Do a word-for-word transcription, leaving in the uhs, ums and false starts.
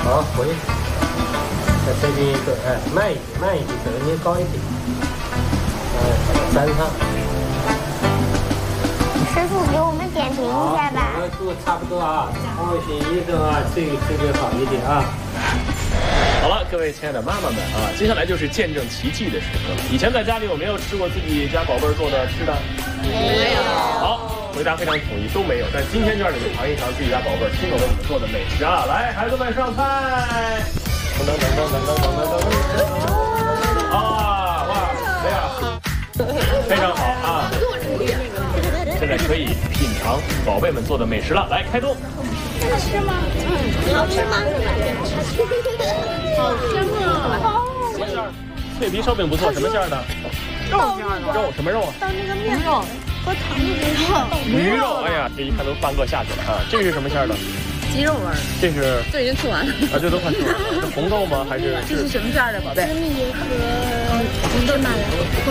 好，回。在这边一个，哎，慢一点，慢一点，可能捏高一点。哎，粘上。 师傅给我们点评一下吧。 好，度差不多啊，后选一个啊，这个这个好一点啊。 好了，各位亲爱的妈妈们啊，接下来就是见证奇迹的时刻。以前在家里有没有吃过自己家宝贝儿做的吃的？ 没有。 好，回答非常统一，都没有。但今天就让你们尝一尝自己家宝贝儿亲手为你们做的美食啊！来，孩子们上菜！噔噔噔噔噔噔噔噔噔！啊，哇，哎呀，非常好啊！现在可以品尝宝贝们做的美食了，来开动！ 好吃吗？嗯，好吃吗？ 好香啊！ 什么馅儿？脆皮烧饼不错，什么馅儿的？ 肉馅的。 肉什么肉啊？ 到那个面肉和糖的肉。 鱼肉，哎呀，这一看都半个下去了啊！这是什么馅儿的？ 鸡肉味儿。 这是这已经吃完了。 啊，这都快吃完了。是红豆吗？还是？ 这是什么馅儿的，宝贝？ 米和红豆马兰。